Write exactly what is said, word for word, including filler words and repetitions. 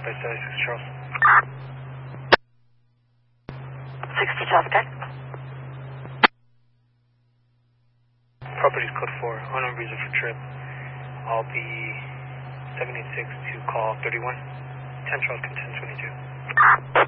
by seventy-six Charles. sixty Charles, okay? Property's code four, unknown reason for trip. I'll be seventy-six to call thirty-one. ten Charles, ten twenty-two.